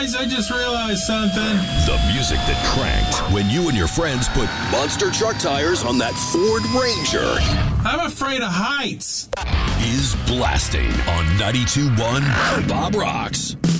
Guys, I just realized something. The music that cranked when you and your friends put Monster Truck tires on that Ford Ranger. I'm afraid of heights. Is blasting on 92.1 Bob Rocks.